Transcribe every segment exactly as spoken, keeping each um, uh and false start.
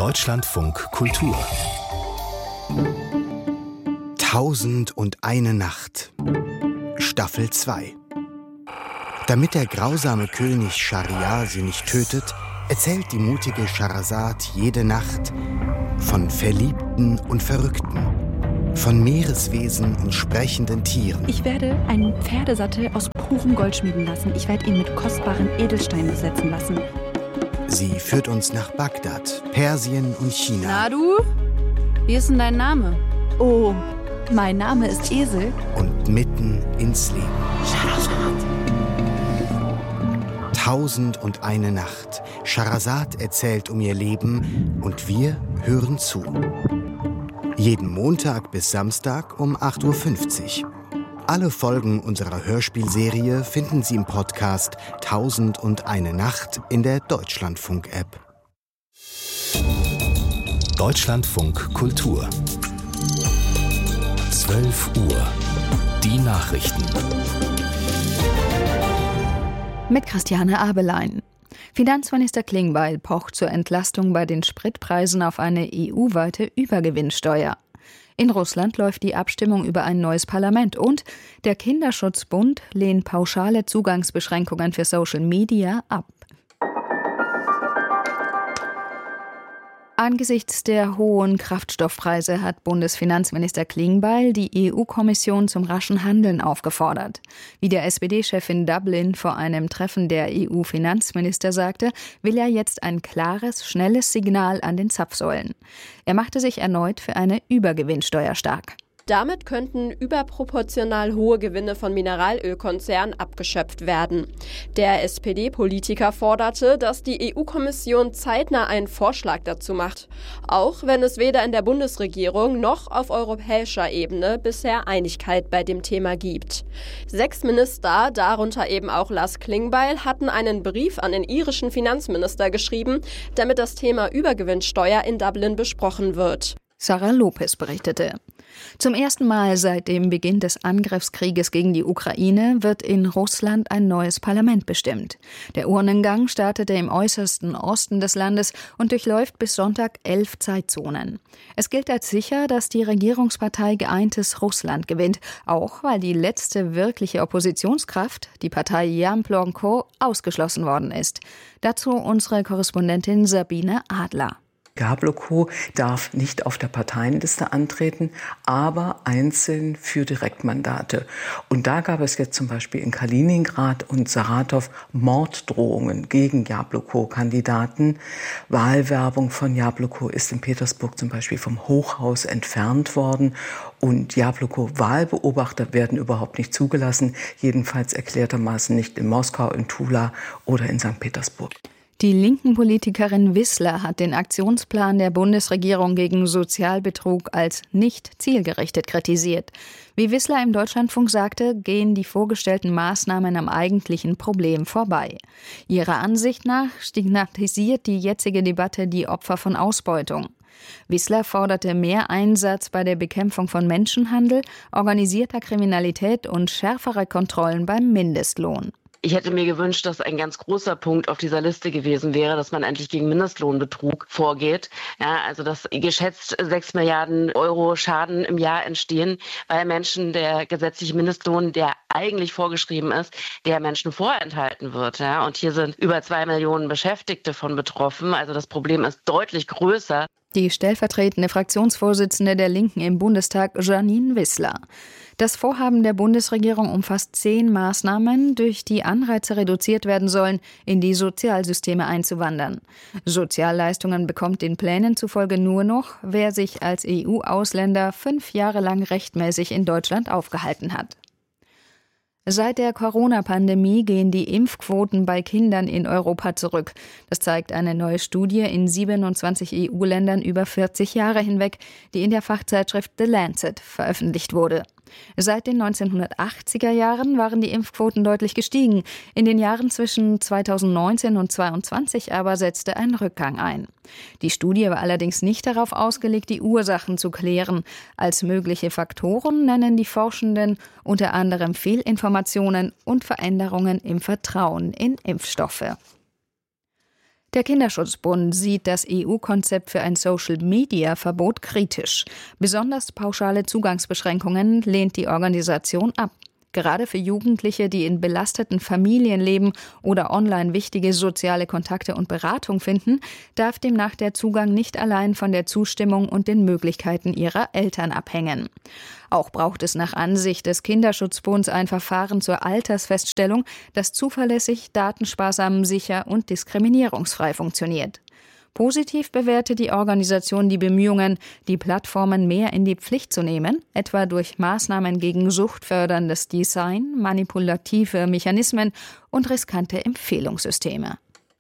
Deutschlandfunk Kultur. Tausend und eine Nacht. Staffel zwei. Damit der grausame König Schahriar sie nicht tötet, erzählt die mutige Schehersad jede Nacht von Verliebten und Verrückten, von Meereswesen und sprechenden Tieren. Ich werde einen Pferdesattel aus purem Gold schmieden lassen. Ich werde ihn mit kostbaren Edelsteinen besetzen lassen. Sie führt uns nach Bagdad, Persien und China. Na du? Wie ist denn dein Name? Oh, mein Name ist Esel. Und mitten ins Leben. Tausend und eine Nacht. Schehersad erzählt um ihr Leben und wir hören zu. Jeden Montag bis Samstag um acht Uhr fünfzig. Alle Folgen unserer Hörspielserie finden Sie im Podcast Tausend und eine Nacht in der Deutschlandfunk-App. Deutschlandfunk Kultur. zwölf Uhr. Die Nachrichten. Mit Christiane Abelein. Finanzminister Klingbeil pocht zur Entlastung bei den Spritpreisen auf eine E U-weite Übergewinnsteuer. In Russland läuft die Abstimmung über ein neues Parlament und der Kinderschutzbund lehnt pauschale Zugangsbeschränkungen für Social Media ab. Angesichts der hohen Kraftstoffpreise hat Bundesfinanzminister Klingbeil die E U-Kommission zum raschen Handeln aufgefordert. Wie der S P D-Chef in Dublin vor einem Treffen der E U-Finanzminister sagte, will er jetzt ein klares, schnelles Signal an den Zapfsäulen. Er machte sich erneut für eine Übergewinnsteuer stark. Damit könnten überproportional hohe Gewinne von Mineralölkonzernen abgeschöpft werden. Der S P D-Politiker forderte, dass die E U-Kommission zeitnah einen Vorschlag dazu macht, auch wenn es weder in der Bundesregierung noch auf europäischer Ebene bisher Einigkeit bei dem Thema gibt. Sechs Minister, darunter eben auch Lars Klingbeil, hatten einen Brief an den irischen Finanzminister geschrieben, damit das Thema Übergewinnsteuer in Dublin besprochen wird. Sarah Lopez berichtete. Zum ersten Mal seit dem Beginn des Angriffskrieges gegen die Ukraine wird in Russland ein neues Parlament bestimmt. Der Urnengang startete im äußersten Osten des Landes und durchläuft bis Sonntag elf Zeitzonen. Es gilt als sicher, dass die Regierungspartei Geeintes Russland gewinnt, auch weil die letzte wirkliche Oppositionskraft, die Partei Jabloko, ausgeschlossen worden ist. Dazu unsere Korrespondentin Sabine Adler. Jabloko darf nicht auf der Parteienliste antreten, aber einzeln für Direktmandate. Und da gab es jetzt zum Beispiel in Kaliningrad und Saratow Morddrohungen gegen Jabloko-Kandidaten. Wahlwerbung von Jabloko ist in Petersburg zum Beispiel vom Hochhaus entfernt worden. Und Jabloko-Wahlbeobachter werden überhaupt nicht zugelassen, jedenfalls erklärtermaßen nicht in Moskau, in Tula oder in Sankt Petersburg. Die linken Politikerin Wissler hat den Aktionsplan der Bundesregierung gegen Sozialbetrug als nicht zielgerichtet kritisiert. Wie Wissler im Deutschlandfunk sagte, gehen die vorgestellten Maßnahmen am eigentlichen Problem vorbei. Ihrer Ansicht nach stigmatisiert die jetzige Debatte die Opfer von Ausbeutung. Wissler forderte mehr Einsatz bei der Bekämpfung von Menschenhandel, organisierter Kriminalität und schärfere Kontrollen beim Mindestlohn. Ich hätte mir gewünscht, dass ein ganz großer Punkt auf dieser Liste gewesen wäre, dass man endlich gegen Mindestlohnbetrug vorgeht. Ja, also dass geschätzt sechs Milliarden Euro Schaden im Jahr entstehen, weil Menschen der gesetzliche Mindestlohn, der eigentlich vorgeschrieben ist, der Menschen vorenthalten wird. Ja, und hier sind über zwei Millionen Beschäftigte von betroffen. Also das Problem ist deutlich größer. Die stellvertretende Fraktionsvorsitzende der Linken im Bundestag, Janine Wissler. Das Vorhaben der Bundesregierung umfasst zehn Maßnahmen, durch die Anreize reduziert werden sollen, in die Sozialsysteme einzuwandern. Sozialleistungen bekommt den Plänen zufolge nur noch, wer sich als E U-Ausländer fünf Jahre lang rechtmäßig in Deutschland aufgehalten hat. Seit der Corona-Pandemie gehen die Impfquoten bei Kindern in Europa zurück. Das zeigt eine neue Studie in siebenundzwanzig E U-Ländern über vierzig Jahre hinweg, die in der Fachzeitschrift The Lancet veröffentlicht wurde. Seit den neunzehnhundertachtziger Jahren waren die Impfquoten deutlich gestiegen. In den Jahren zwischen zweitausendneunzehn und zweitausendzweiundzwanzig aber setzte ein Rückgang ein. Die Studie war allerdings nicht darauf ausgelegt, die Ursachen zu klären. Als mögliche Faktoren nennen die Forschenden unter anderem Fehlinformationen und Veränderungen im Vertrauen in Impfstoffe. Der Kinderschutzbund sieht das E U-Konzept für ein Social-Media-Verbot kritisch. Besonders pauschale Zugangsbeschränkungen lehnt die Organisation ab. Gerade für Jugendliche, die in belasteten Familien leben oder online wichtige soziale Kontakte und Beratung finden, darf demnach der Zugang nicht allein von der Zustimmung und den Möglichkeiten ihrer Eltern abhängen. Auch braucht es nach Ansicht des Kinderschutzbunds ein Verfahren zur Altersfeststellung, das zuverlässig, datensparsam, sicher und diskriminierungsfrei funktioniert. Positiv bewertet die Organisation die Bemühungen, die Plattformen mehr in die Pflicht zu nehmen, etwa durch Maßnahmen gegen suchtförderndes Design, manipulative Mechanismen und riskante Empfehlungssysteme.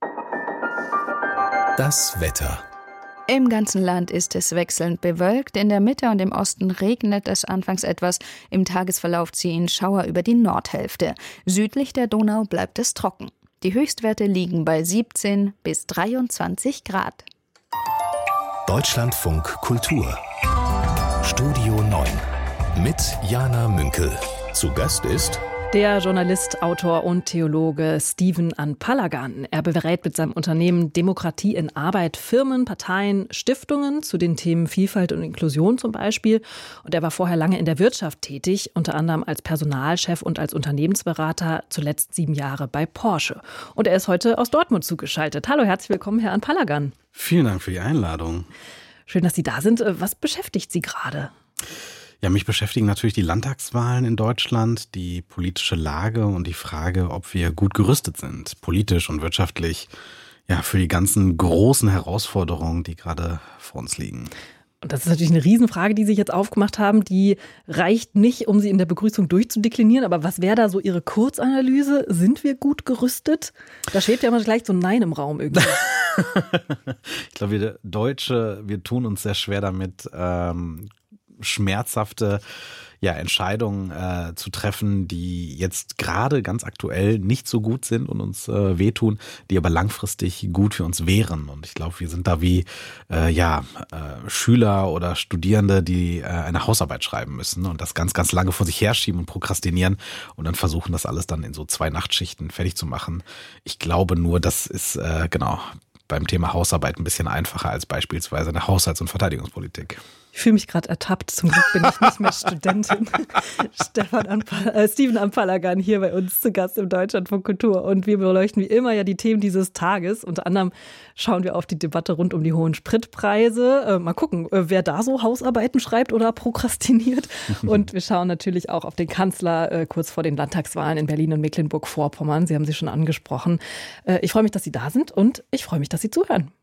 Das Wetter. Im ganzen Land ist es wechselnd bewölkt. In der Mitte und im Osten regnet es anfangs etwas. Im Tagesverlauf ziehen Schauer über die Nordhälfte. Südlich der Donau bleibt es trocken. Die Höchstwerte liegen bei siebzehn bis dreiundzwanzig Grad. Deutschlandfunk Kultur. Studio neun. Mit Jana Münkel. Zu Gast ist der Journalist, Autor und Theologe Stephen Anpalagan. Er berät mit seinem Unternehmen Demokratie in Arbeit Firmen, Parteien, Stiftungen zu den Themen Vielfalt und Inklusion zum Beispiel. Und er war vorher lange in der Wirtschaft tätig, unter anderem als Personalchef und als Unternehmensberater, zuletzt sieben Jahre bei Porsche. Und er ist heute aus Dortmund zugeschaltet. Hallo, herzlich willkommen, Herr Anpalagan. Vielen Dank für die Einladung. Schön, dass Sie da sind. Was beschäftigt Sie gerade? Ja, mich beschäftigen natürlich die Landtagswahlen in Deutschland, die politische Lage und die Frage, ob wir gut gerüstet sind, politisch und wirtschaftlich, ja, für die ganzen großen Herausforderungen, die gerade vor uns liegen. Und das ist natürlich eine Riesenfrage, die Sie jetzt aufgemacht haben. Die reicht nicht, um sie in der Begrüßung durchzudeklinieren. Aber was wäre da so Ihre Kurzanalyse? Sind wir gut gerüstet? Da schwebt ja immer gleich so ein Nein im Raum irgendwie. Ich glaube, wir Deutsche, wir tun uns sehr schwer damit, ähm, schmerzhafte ja, Entscheidungen äh, zu treffen, die jetzt gerade ganz aktuell nicht so gut sind und uns äh, wehtun, die aber langfristig gut für uns wären. Und ich glaube, wir sind da wie äh, ja äh, Schüler oder Studierende, die äh, eine Hausarbeit schreiben müssen und das ganz, ganz lange vor sich herschieben und prokrastinieren und dann versuchen, das alles dann in so zwei Nachtschichten fertig zu machen. Ich glaube nur, das ist äh, genau beim Thema Hausarbeit ein bisschen einfacher als beispielsweise eine Haushalts- und Verteidigungspolitik. Ich fühle mich gerade ertappt. Zum Glück bin ich nicht mehr Studentin. Stefan Anpal- äh, Stephen Anpalagan hier bei uns zu Gast im Deutschlandfunk Kultur. Und wir beleuchten wie immer ja die Themen dieses Tages. Unter anderem schauen wir auf die Debatte rund um die hohen Spritpreise. Äh, mal gucken, äh, wer da so Hausarbeiten schreibt oder prokrastiniert. Und wir schauen natürlich auch auf den Kanzler äh, kurz vor den Landtagswahlen in Berlin und Mecklenburg-Vorpommern. Sie haben sie schon angesprochen. Äh, ich freue mich, dass Sie da sind und ich freue mich, dass Sie zuhören.